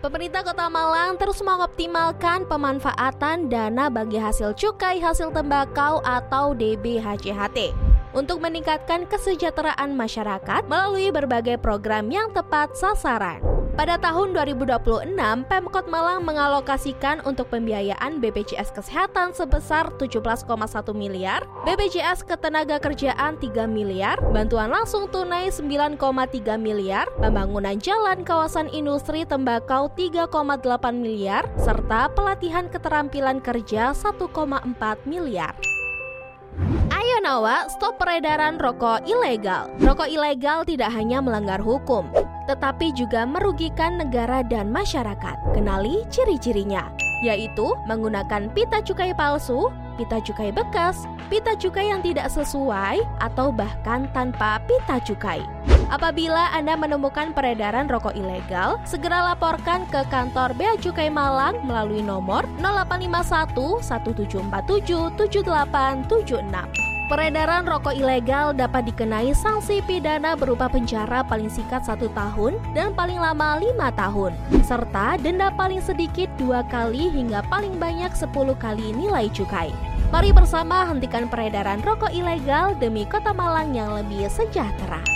Pemerintah Kota Malang terus mengoptimalkan pemanfaatan dana bagi hasil cukai hasil tembakau atau DBHCHT untuk meningkatkan kesejahteraan masyarakat melalui berbagai program yang tepat sasaran. Pada tahun 2026, Pemkot Malang mengalokasikan untuk pembiayaan BPJS Kesehatan sebesar 17,1 miliar, BPJS Ketenagakerjaan 3 miliar, bantuan langsung tunai 9,3 miliar, pembangunan jalan kawasan industri tembakau 3,8 miliar, serta pelatihan keterampilan kerja 1,4 miliar. Ayo Nawa, stop peredaran rokok ilegal. Rokok ilegal tidak hanya melanggar hukum, tetapi juga merugikan negara dan masyarakat. Kenali ciri-cirinya, yaitu menggunakan pita cukai palsu, pita cukai bekas, pita cukai yang tidak sesuai, atau bahkan tanpa pita cukai. Apabila Anda menemukan peredaran rokok ilegal, segera laporkan ke kantor Bea Cukai Malang melalui nomor 0851 1747 7876. Peredaran rokok ilegal dapat dikenai sanksi pidana berupa penjara paling singkat 1 tahun dan paling lama 5 tahun, serta denda paling sedikit 2 kali hingga paling banyak 10 kali nilai cukai. Mari bersama hentikan peredaran rokok ilegal demi Kota Malang yang lebih sejahtera.